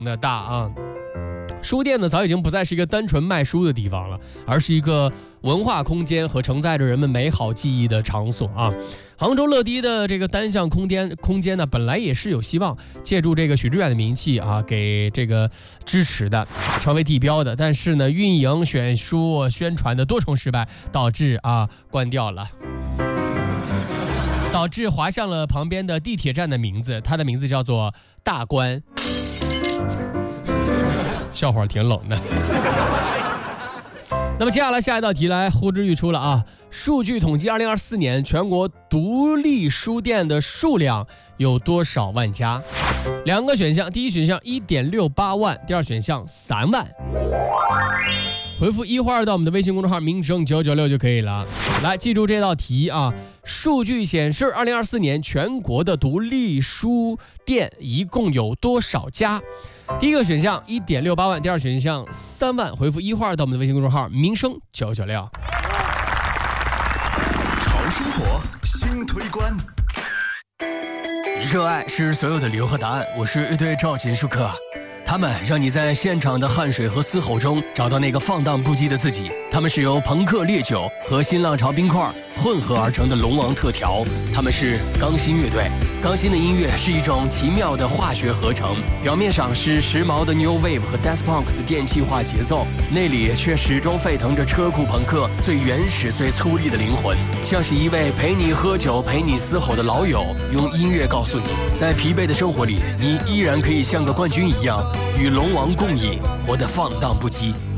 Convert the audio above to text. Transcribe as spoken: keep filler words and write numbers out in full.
的大啊。书店呢，早已经不再是一个单纯卖书的地方了，而是一个文化空间和承载着人们美好记忆的场所啊。杭州乐迪的这个单向空间空间呢，本来也是有希望借助这个许知远的名气啊，给这个支持的，成为地标的。但是呢，运营、选书、宣传的多重失败，导致啊关掉了。导致滑向了旁边的地铁站的名字，它的名字叫做大关。笑话挺冷的。那么接下来下一道题来呼之欲出了啊！数据统计，二零二四年全国独立书店的数量有多少万家？两个选项，第一选项一点六八万，第二选项三万。回复一或二到我们的微信公众号名声九九六就可以了。来，记住这道题啊！数据显示，二零二四年全国的独立书店一共有多少家？第一个选项一点六八万，第二选项三万。回复一或二到我们的微信公众号名声九九六。 潮生活新推关， 热爱是所有的理由和答案。我是乐队赵锦舒克。他们让你在现场的汗水和嘶吼中找到那个放荡不羁的自己。他们是由朋克烈酒和新浪潮冰块混合而成的龙王特调。他们是钢芯乐队。钢芯的音乐是一种奇妙的化学合成，表面上是时髦的 New Wave 和 Death Punk 的电气化节奏，内里却始终沸腾着车库朋克最原始、最粗粝的灵魂，像是一位陪你喝酒、陪你嘶吼的老友，用音乐告诉你，在疲惫的生活里，你依然可以像个冠军一样，与龙王共饮，活得放荡不羁。